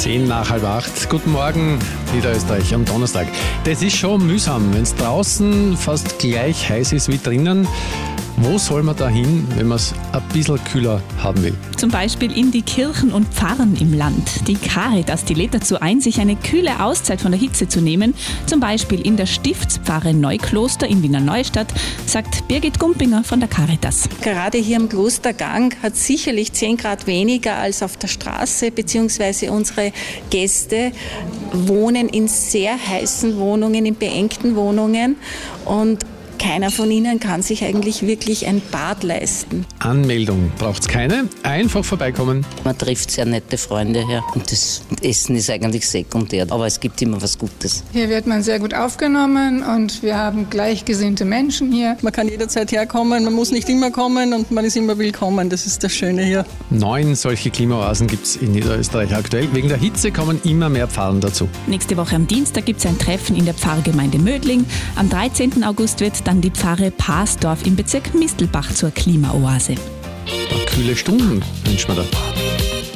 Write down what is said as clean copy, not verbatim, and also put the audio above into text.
10 nach halb 8. Guten Morgen, Niederösterreich am Donnerstag. Das ist schon mühsam, wenn es draußen fast gleich heiß ist wie drinnen. Wo soll man da hin, wenn man es ein bisschen kühler haben will? Zum Beispiel in die Kirchen und Pfarren im Land. Die Caritas, die lädt dazu ein, sich eine kühle Auszeit von der Hitze zu nehmen. Zum Beispiel in der Stiftspfarre Neukloster in Wiener Neustadt, sagt Birgit Gumpinger von der Caritas. Gerade hier im Klostergang hat es sicherlich 10 Grad weniger als auf der Straße, beziehungsweise unsere Gäste wohnen in sehr heißen Wohnungen, in beengten Wohnungen, und keiner von ihnen kann sich eigentlich wirklich ein Bad leisten. Anmeldung braucht es keine, einfach vorbeikommen. Man trifft sehr nette Freunde her und das Essen ist eigentlich sekundär, aber es gibt immer was Gutes. Hier wird man sehr gut aufgenommen und wir haben gleichgesinnte Menschen hier. Man kann jederzeit herkommen, man muss nicht immer kommen und man ist immer willkommen, das ist das Schöne hier. 9 solche Klimaoasen gibt es in Niederösterreich aktuell. Wegen der Hitze kommen immer mehr Pfarren dazu. Nächste Woche am Dienstag gibt es ein Treffen in der Pfarrgemeinde Mödling. Am 13. August wird dann die Pfarre Parsdorf im Bezirk Mistelbach zur Klimaoase. Kühle Stunden wünscht man da.